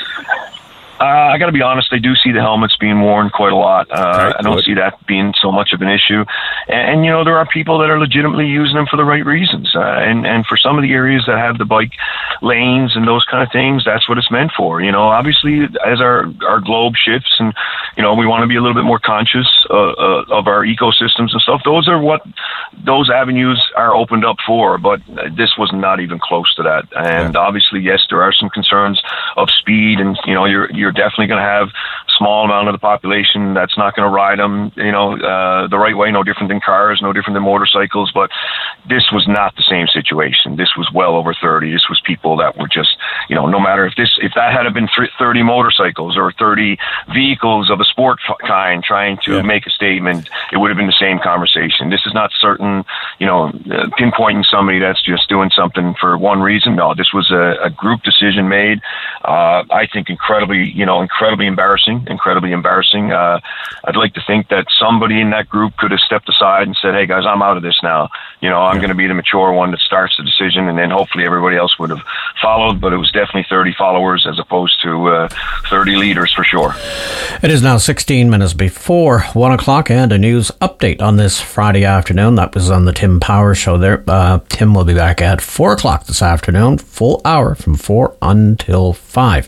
Speaker 7: Uh, I got to be honest, I do see the helmets being worn quite a lot. Uh, right, I don't good. see that being so much of an issue. And, and, you know, there are people that are legitimately using them for the right reasons. Uh, and, and for some of the areas that have the bike lanes and those kind of things, that's what it's meant for. You know, obviously, as our, our globe shifts and, you know, we want to be a little bit more conscious uh, uh, of our ecosystems and stuff, those are what those avenues are opened up for. But this was not even close to that. And yeah. obviously, yes, there are some concerns of speed and, you know, you're, you're definitely going to have a small amount of the population that's not going to ride them, you know, uh, the right way, no different than cars, no different than motorcycles. But this was not the same situation. This was well over thirty. This was people that were just, you know, no matter if this, if that had been thirty motorcycles or thirty vehicles of a sport kind trying to yeah. make a statement, it would have been the same conversation. This is not certain, you know, uh, pinpointing somebody that's just doing something for one reason. No, this was a, a group decision made. Uh, I think incredibly, you know, incredibly embarrassing, incredibly embarrassing. Uh, I'd like to think that somebody in that group could have stepped aside and said, hey guys, I'm out of this now. You know, I'm yeah. going to be the mature one that starts the decision, and then hopefully everybody else would have followed, but it was definitely thirty followers as opposed to uh, thirty leaders for sure.
Speaker 1: It is now sixteen minutes before one o'clock, and a news update on this Friday afternoon. That was on the Tim Power Show there. Uh, Tim will be back at four o'clock this afternoon, full hour from four until five.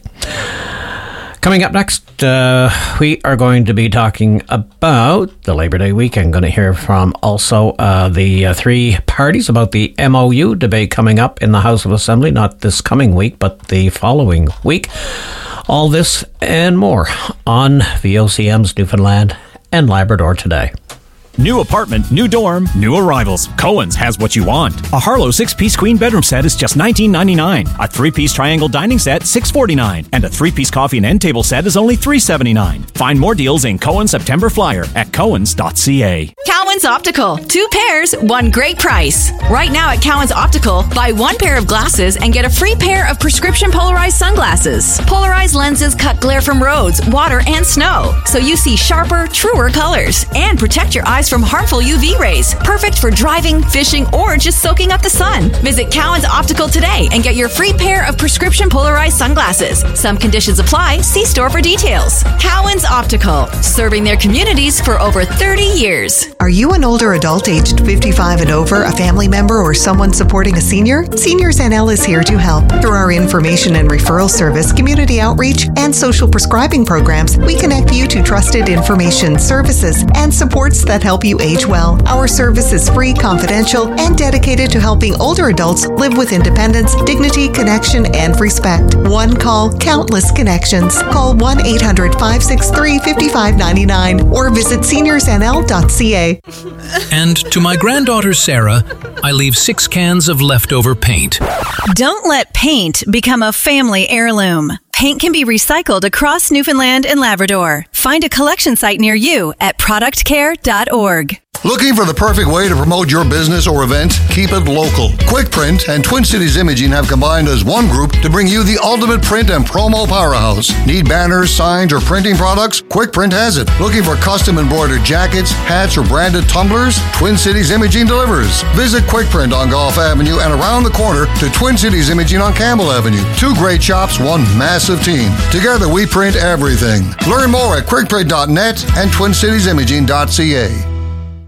Speaker 1: Coming up next, uh, we are going to be talking about the Labor Day weekend. Going to hear from also uh, the uh, three parties about the M O U debate coming up in the House of Assembly, not this coming week, but the following week. All this and more on V O C M's Newfoundland and Labrador Today.
Speaker 17: New apartment, new dorm, new arrivals. Cohen's has what you want. A Harlow six-piece queen bedroom set is just nineteen ninety-nine. A three-piece triangle dining set, six forty-nine. And a three-piece coffee and end table set is only three seventy-nine. Find more deals in Cohen's September Flyer at cohens dot c a.
Speaker 10: Cowan's Optical. Two pairs, one great price. Right now at Cowan's Optical, buy one pair of glasses and get a free pair of prescription polarized sunglasses. Polarized lenses cut glare from roads, water, and snow, so you see sharper, truer colors and protect your eyes from harmful U V rays. Perfect for driving, fishing, or just soaking up the sun. Visit Cowan's Optical today and get your free pair of prescription polarized sunglasses. Some conditions apply. See store for details. Cowan's Optical, serving their communities for over thirty years.
Speaker 11: Are you an older adult aged fifty-five and over, a family member, or someone supporting a senior? Seniors N L is here to help. Through our information and referral service, community outreach, and social prescribing programs, we connect you to trusted information, services, and supports that help you age well. Our service is free, confidential, and dedicated to helping older adults live with independence, dignity, connection, and respect. One call, countless connections. Call one eight hundred, five six three, five five nine nine or visit seniors n l dot c a.
Speaker 12: And to my granddaughter Sarah, I leave six cans of leftover paint.
Speaker 21: Don't let paint become a family heirloom. Paint can be recycled across Newfoundland and Labrador. Find a collection site near you at product care dot org.
Speaker 15: Looking for the perfect way to promote your business or event? Keep it local. QuickPrint and Twin Cities Imaging have combined as one group to bring you the ultimate print and promo powerhouse. Need banners, signs, or printing products? QuickPrint has it. Looking for custom embroidered jackets, hats, or branded tumblers? Twin Cities Imaging delivers. Visit QuickPrint on Gulf Avenue and around the corner to Twin Cities Imaging on Campbell Avenue. Two great shops, one massive team. Together we print everything. Learn more at quick print dot net and twin cities imaging dot c a.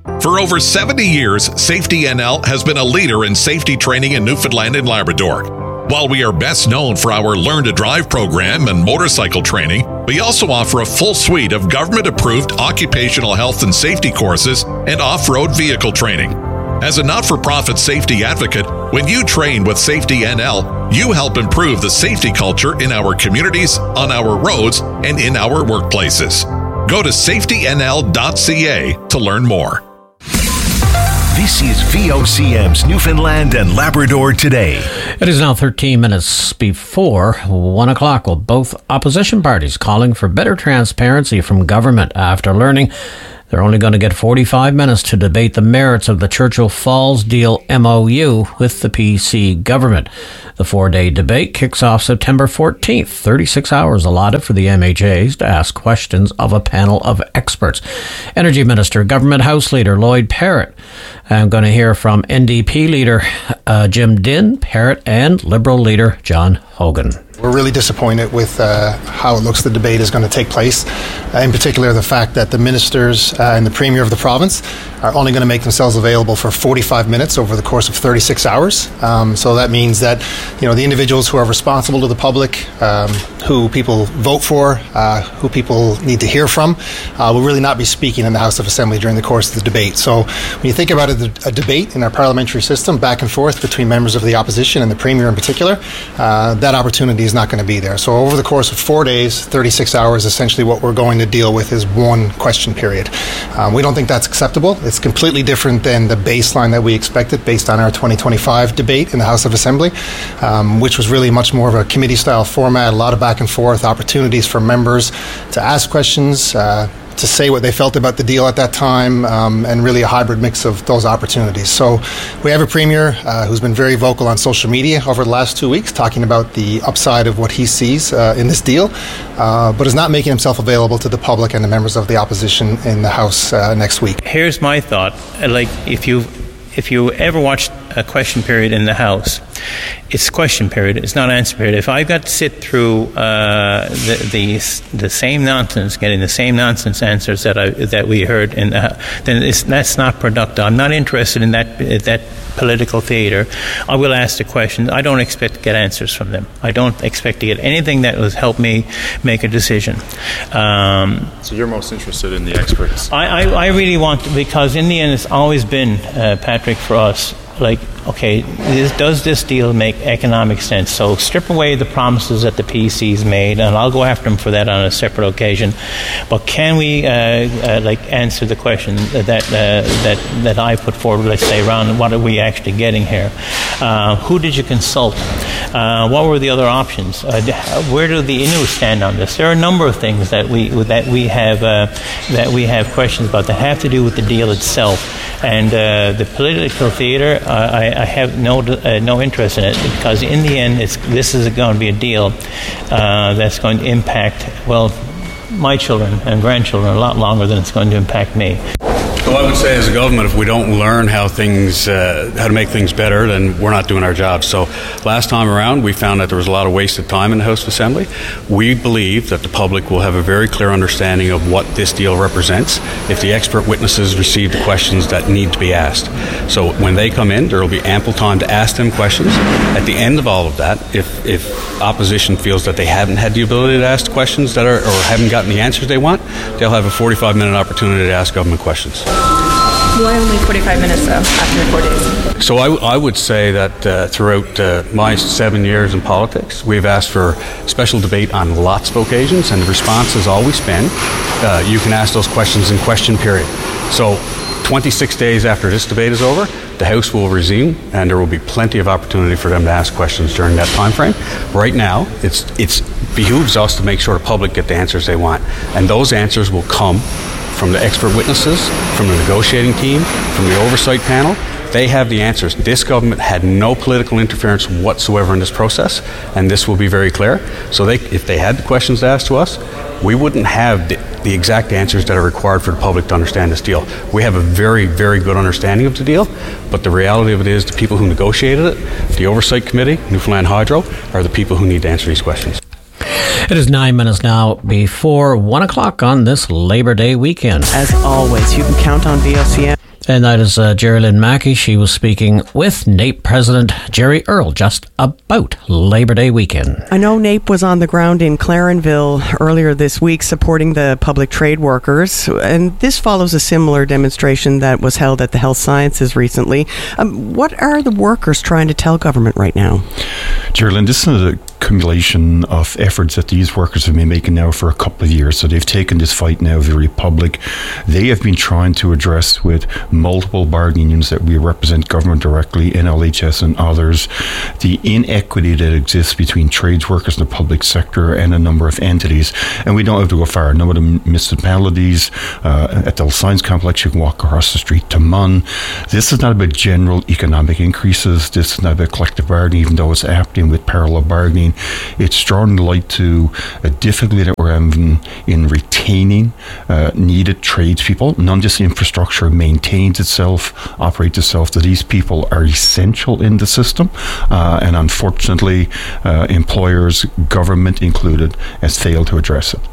Speaker 13: For over seventy years, Safety N L has been a leader in safety training in Newfoundland and Labrador. While we are best known for our Learn to Drive program and motorcycle training, we also offer a full suite of government-approved occupational health and safety courses and off-road vehicle training. As a not-for-profit safety advocate, when you train with Safety N L, you help improve the safety culture in our communities, on our roads, and in our workplaces. Go to safety n l dot c a to learn more.
Speaker 14: This is V O C M's Newfoundland and Labrador Today.
Speaker 1: It is now thirteen minutes before one o'clock, with both opposition parties calling for better transparency from government after learning they're only going to get forty-five minutes to debate the merits of the Churchill Falls deal M O U with the P C government. The four-day debate kicks off September fourteenth. thirty-six hours allotted for the M H As to ask questions of a panel of experts. Energy Minister, Government House Leader Lloyd Parrott. I'm going to hear from N D P Leader uh, Jim Dinn, Parrott, and Liberal Leader John Hogan.
Speaker 16: We're really disappointed with uh, how it looks the debate is going to take place. Uh, in particular, the fact that the ministers uh, and the Premier of the province are only going to make themselves available for forty-five minutes over the course of thirty-six hours. Um, so that means that, you know, the individuals who are responsible to the public, um, who people vote for, uh, who people need to hear from, uh, will really not be speaking in the House of Assembly during the course of the debate. So when you think about it, a debate in our parliamentary system, back and forth between members of the opposition and the Premier in particular, uh, that opportunity is not going to be there. So over the course of four days, thirty-six hours, essentially what we're going to deal with is one question period. Um, we don't think that's acceptable. It's completely different than the baseline that we expected based on our twenty twenty-five debate in the House of Assembly, um, which was really much more of a committee-style format, a lot of back and forth, opportunities for members to ask questions, uh, to say what they felt about the deal at that time, um, and really a hybrid mix of those opportunities. So we have a Premier uh, who's been very vocal on social media over the last two weeks, talking about the upside of what he sees uh, in this deal, uh, but is not making himself available to the public and the members of the opposition in the House uh, next week.
Speaker 18: Here's my thought. Like, if you if you ever watched a question period in the House, it's question period, it's not answer period. If I've got to sit through uh, the, the the same nonsense, getting the same nonsense answers that I that we heard in the House, then it's, that's not productive. I'm not interested in that that political theater. I will ask the questions. I don't expect to get answers from them. I don't expect to get anything that will help me make a decision. Um,
Speaker 19: so you're most interested in the experts?
Speaker 18: I, I, I really want to, because in the end it's always been, uh, Patrick, for us, like, okay, this, does this deal make economic sense? So strip away the promises that the P C's made, and I'll go after them for that on a separate occasion. But can we, uh, uh, like, answer the question that uh, that that I put forward? Let's say, around what are we actually getting here? Uh, who did you consult? Uh, what were the other options? Uh, where do the Inuit stand on this? There are a number of things that we that we have uh, that we have questions about that have to do with the deal itself, and uh, the political theater. Uh, I, I have no uh, no interest in it, because in the end, it's, this is going to be a deal uh, that's going to impact, well, my children and grandchildren a lot longer than it's going to impact me.
Speaker 25: Well, I would say as a government, if we don't learn how things, uh, how to make things better, then we're not doing our job. So last time around, we found that there was a lot of wasted time in the House of Assembly. We believe that the public will have a very clear understanding of what this deal represents if the expert witnesses receive the questions that need to be asked. So when they come in, there will be ample time to ask them questions. At the end of all of that, if, if opposition feels that they haven't had the ability to ask questions that are, or haven't gotten the answers they want, they'll have a forty-five minute opportunity to ask government questions.
Speaker 26: Why only forty-five minutes, though, after four days?
Speaker 25: So I, I would say that uh, throughout uh, my seven years in politics, we've asked for special debate on lots of occasions, and the response has always been, uh, you can ask those questions in question period. So twenty-six days after this debate is over, the House will resume, and there will be plenty of opportunity for them to ask questions during that time frame. Right now, it's it's behooves us to make sure the public get the answers they want, and those answers will come from the expert witnesses, from the negotiating team, from the oversight panel. They have the answers. This government had no political interference whatsoever in this process, and this will be very clear. So they, if they had the questions to ask to us, we wouldn't have the, the exact answers that are required for the public to understand this deal. We have a very, very good understanding of the deal, but the reality of it is the people who negotiated it, the Oversight Committee, Newfoundland Hydro, are the people who need to answer these questions.
Speaker 1: It is nine minutes now before one o'clock on this Labor Day weekend.
Speaker 27: As always, you can count on V O C M.
Speaker 1: And that is uh, Jerry Lynn Mackey. She was speaking with NAPE President Jerry Earl just about Labor Day weekend.
Speaker 2: I know NAPE was on the ground in Clarenville earlier this week supporting the public trade workers, and this follows a similar demonstration that was held at the Health Sciences recently. Um, what are the workers trying to tell government right now?
Speaker 9: Jerry Lynn, this is a accumulation of efforts that these workers have been making now for a couple of years. So they've taken this fight now very public. They have been trying to address with multiple bargaining unions that we represent government directly, N L H S and others, the inequity that exists between trades workers in the public sector and a number of entities. And we don't have to go far. A number of the municipalities, uh, at the Health Science Complex, you can walk across the street to Mun. This is not about general economic increases. This is not about collective bargaining, even though it's happening with parallel bargaining. It's drawing light to a difficulty that we're having in retaining uh, needed tradespeople. None of this infrastructure maintains itself, operates itself, that these people are essential in the system. Uh, and unfortunately, uh, employers, government included, has failed to address it.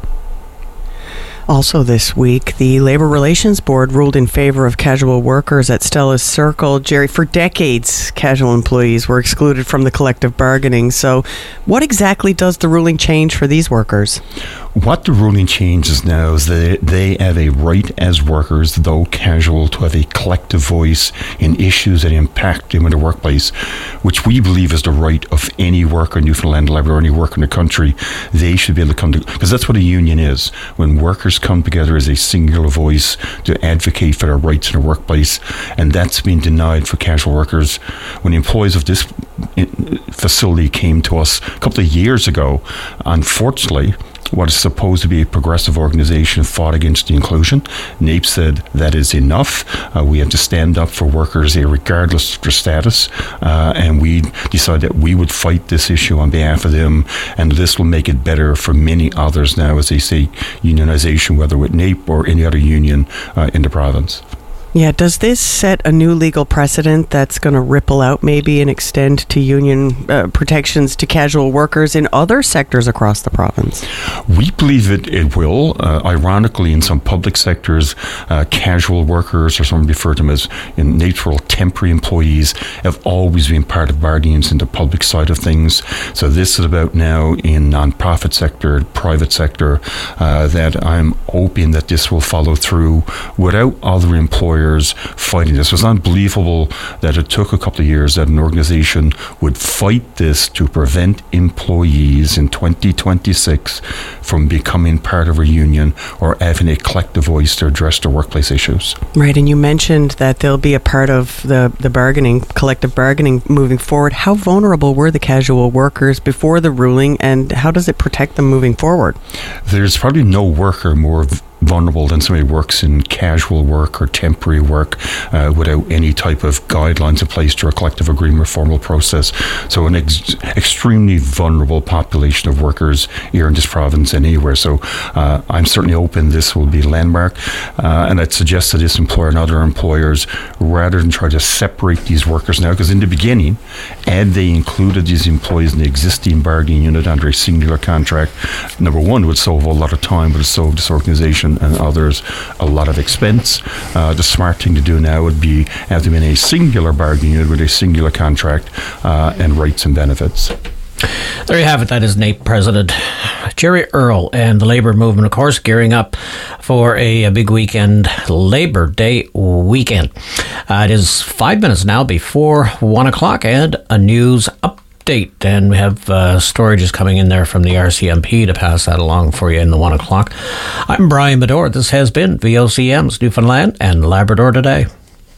Speaker 2: Also this week, the Labour Relations Board ruled in favour of casual workers at Stella's Circle. Jerry, for decades, casual employees were excluded from the collective bargaining. So what exactly does the ruling change for these workers?
Speaker 9: What the ruling changes now is that they have a right as workers, though casual, to have a collective voice in issues that impact them in the workplace, which we believe is the right of any worker in Newfoundland, Labrador, or any worker in the country. They should be able to come to, because that's what a union is. When workers come together as a singular voice to advocate for their rights in the workplace, and that's been denied for casual workers. When the employees of this facility came to us a couple of years ago, unfortunately, what is supposed to be a progressive organization fought against the inclusion. NAPE said that is enough. Uh, we have to stand up for workers regardless of their status. Uh, and we decided that we would fight this issue on behalf of them. And this will make it better for many others now as they say unionization, whether with NAPE or any other union uh, in the province.
Speaker 2: Yeah, does this set a new legal precedent that's going to ripple out maybe and extend to union uh, protections to casual workers in other sectors across the province?
Speaker 9: We believe it, it will. Uh, ironically, in some public sectors, uh, casual workers, or some refer to them as in natural temporary employees, have always been part of bargaining in the public side of things. So this is about now in non-profit sector, private sector, uh, that I'm hoping that this will follow through without other employers fighting this. It was unbelievable that it took a couple of years that an organization would fight this to prevent employees in twenty twenty-six from becoming part of a union or having a collective voice to address their workplace issues.
Speaker 2: Right, and you mentioned that they'll be a part of the, the bargaining, collective bargaining moving forward. How vulnerable were the casual workers before the ruling, and how does it protect them moving forward?
Speaker 9: There's probably no worker more v- vulnerable than somebody who works in casual work or temporary work uh, without any type of guidelines in place to a collective agreement or formal process. So an ex- extremely vulnerable population of workers here in this province and anywhere. So uh, I'm certainly hoping this will be a landmark. Uh, and I'd suggest to this employer and other employers, rather than try to separate these workers now, because in the beginning, had they included these employees in the existing bargaining unit under a singular contract, number one, it would solve a lot of time, but it solved this organization and others a lot of expense. Uh, the smart thing to do now would be have them in a singular bargaining unit with a singular contract uh, and rights and benefits.
Speaker 1: There you have it. That is NAPE President Jerry Earl, and the Labour movement, of course, gearing up for a, a big weekend, Labor Day weekend. Uh, it is five minutes now before one o'clock, and a news update. Date, and we have uh, storages coming in there from the R C M P to pass that along for you in the one o'clock. I'm Brian Bedore. This has been V O C M's Newfoundland and Labrador Today.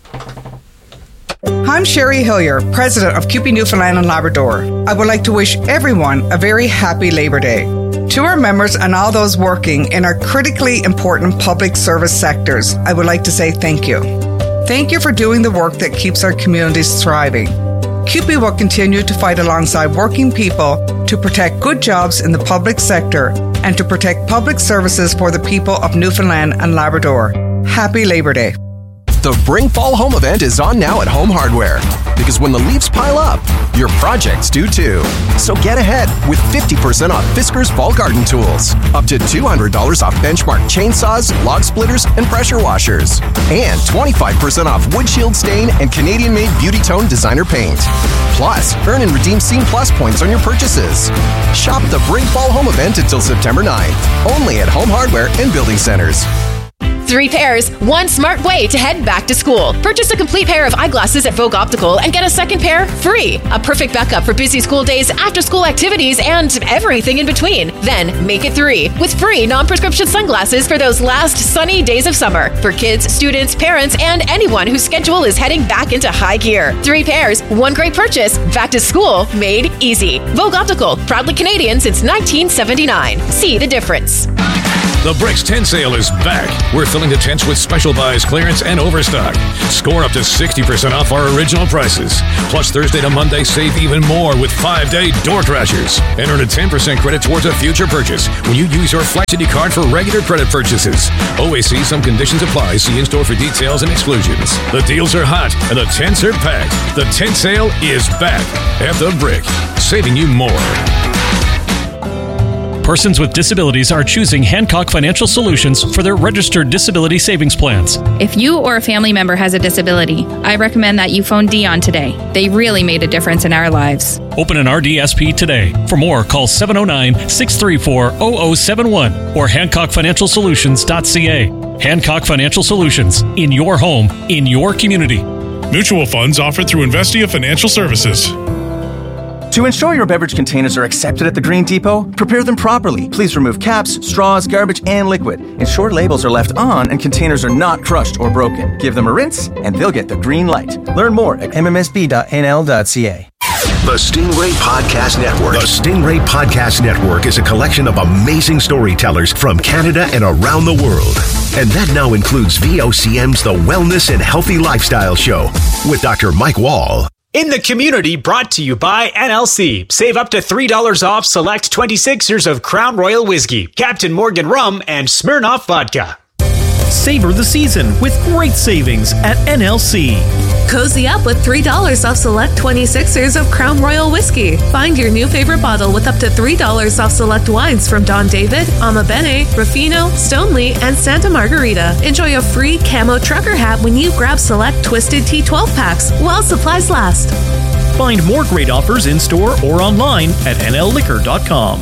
Speaker 20: I'm Sherry Hillier, President of C U P E Newfoundland and Labrador. I would like to wish everyone a very happy Labor Day. To our members and all those working in our critically important public service sectors, I would like to say thank you. Thank you for doing the work that keeps our communities thriving. C U P E will continue to fight alongside working people to protect good jobs in the public sector and to protect public services for the people of Newfoundland and Labrador. Happy Labor Day.
Speaker 3: The Bring Fall Home event is on now at Home Hardware. Because when the leaves pile up, your projects do too. So get ahead with fifty percent off Fiskars Fall Garden Tools. Up to two hundred dollars off Benchmark chainsaws, log splitters, and pressure washers. And twenty-five percent off Wood Shield Stain and Canadian-made Beauty Tone designer paint. Plus, earn and redeem Scene Plus points on your purchases. Shop the Bring Fall Home event until September ninth. Only at Home Hardware and Building Centers.
Speaker 4: Three pairs, one smart way to head back to school. Purchase a complete pair of eyeglasses at Vogue Optical and get a second pair free. A perfect backup for busy school days, after-school activities, and everything in between. Then make it three with free non-prescription sunglasses for those last sunny days of summer for kids, students, parents, and anyone whose schedule is heading back into high gear. Three pairs, one great purchase. Back to school made easy. Vogue Optical, proudly Canadian since nineteen seventy-nine. See the difference.
Speaker 8: The Bricks Tent Sale is back. We're filling the tents with special buys, clearance, and overstock. Score up to sixty percent off our original prices. Plus, Thursday to Monday, save even more with five-day door crashers. And earn a ten percent credit towards a future purchase when you use your Flex City card for regular credit purchases. Always see some conditions apply. See in-store for details and exclusions. The deals are hot, and the tents are packed. The tent sale is back at The Brick, saving you more.
Speaker 22: Persons with disabilities are choosing Hancock Financial Solutions for their registered disability savings plans.
Speaker 23: If you or a family member has a disability, I recommend that you phone Dion today. They really made a difference in our lives.
Speaker 22: Open an R D S P today. For more, call seven oh nine, six three four, zero zero seven one or hancock financial solutions dot c a. Hancock Financial Solutions, in your home, in your community.
Speaker 24: Mutual funds offered through Investia Financial Services.
Speaker 27: To ensure your beverage containers are accepted at the Green Depot, prepare them properly. Please remove caps, straws, garbage, and liquid. Ensure labels are left on and containers are not crushed or broken. Give them a rinse, and they'll get the green light. Learn more at m m s b dot n l dot c a.
Speaker 14: The Stingray Podcast Network. The Stingray Podcast Network is a collection of amazing storytellers from Canada and around the world. And that now includes V O C M's The Wellness and Healthy Lifestyle Show with Doctor Mike Wall.
Speaker 17: In the community, brought to you by N L C. Save up to three dollars off select twenty-sixers of Crown Royal Whiskey, Captain Morgan Rum, and Smirnoff Vodka.
Speaker 28: Savor the season with great savings at N L C.
Speaker 29: Cozy up with three dollars off select twenty-sixers of Crown Royal Whiskey. Find your new favorite bottle with up to three dollars off select wines from Don David, Ama Bene, Ruffino, Stoneleigh, and Santa Margarita. Enjoy a free camo trucker hat when you grab select Twisted Tea twelve packs while supplies last.
Speaker 28: Find more great offers in-store or online at n l liquor dot com.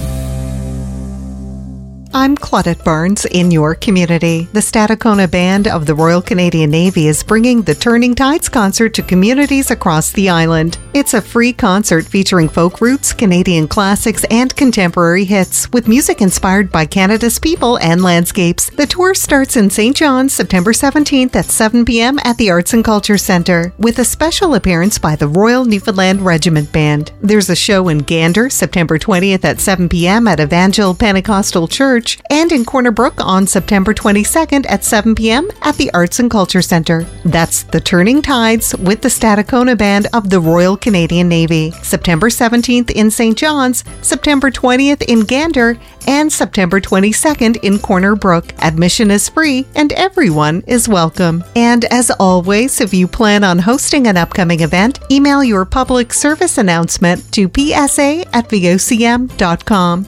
Speaker 11: I'm Claudette Barnes in your community. The Stadacona Band of the Royal Canadian Navy is bringing the Turning Tides concert to communities across the island. It's a free concert featuring folk roots, Canadian classics, and contemporary hits, with music inspired by Canada's people and landscapes. The tour starts in Saint John's September seventeenth at seven p.m. at the Arts and Culture Centre, with a special appearance by the Royal Newfoundland Regiment Band. There's a show in Gander September twentieth at seven p.m. at Evangel Pentecostal Church, and in Corner Brook on September twenty-second at seven p.m. at the Arts and Culture Centre. That's the Turning Tides with the Stadacona Band of the Royal Canadian Navy. September seventeenth in Saint John's, September twentieth in Gander, and September twenty-second in Corner Brook. Admission is free and everyone is welcome. And as always, if you plan on hosting an upcoming event, email your public service announcement to p s a at v o c m dot com.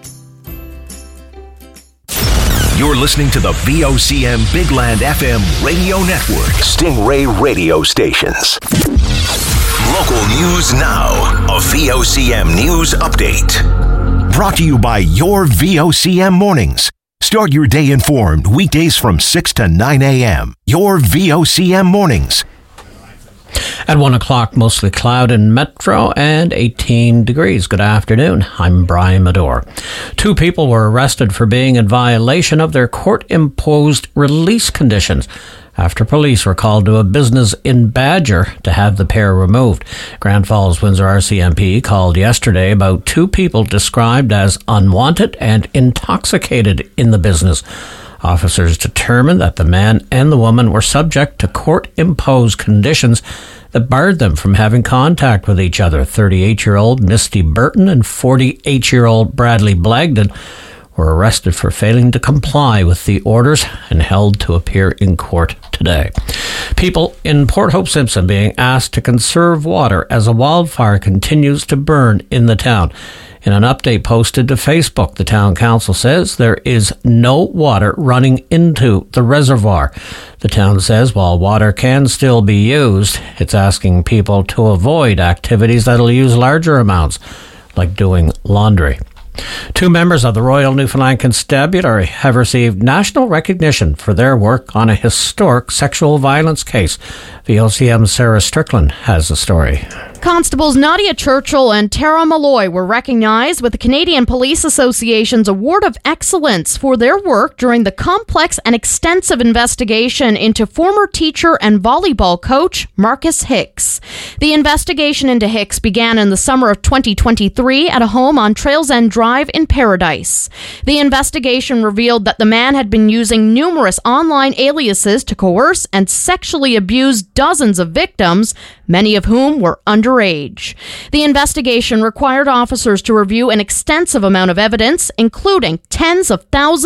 Speaker 14: You're listening to the V O C M Big Land F M radio network. Stingray radio stations. Local news now. A V O C M news update. Brought to you by your V O C M mornings. Start your day informed weekdays from six to nine a.m. Your V O C M mornings.
Speaker 1: At one o'clock, mostly cloud in Metro and eighteen degrees. Good afternoon. I'm Brian Medore. Two people were arrested for being in violation of their court-imposed release conditions after police were called to a business in Badger to have the pair removed. Grand Falls Windsor R C M P called yesterday about two people described as unwanted and intoxicated in the business. Officers determined that the man and the woman were subject to court-imposed conditions that barred them from having contact with each other. thirty-eight-year-old Misty Burton and forty-eight-year-old Bradley Blagden were arrested for failing to comply with the orders and held to appear in court today. People in Port Hope Simpson being asked to conserve water as a wildfire continues to burn in the town. In an update posted to Facebook, the town council says there is no water running into the reservoir. The town says while water can still be used, it's asking people to avoid activities that'll use larger amounts, like doing laundry. Two members of the Royal Newfoundland Constabulary have received national recognition for their work on a historic sexual violence case. V O C M's Sarah Strickland has the story.
Speaker 5: Constables Nadia Churchill and Tara Malloy were recognized with the Canadian Police Association's Award of Excellence for their work during the complex and extensive investigation into former teacher and volleyball coach Marcus Hicks. The investigation into Hicks began in the summer of twenty twenty-three at a home on Trails End Drive in Paradise. The investigation revealed that the man had been using numerous online aliases to coerce and sexually abuse dozens of victims, many of whom were underage. The investigation required officers to review an extensive amount of evidence, including tens of thousands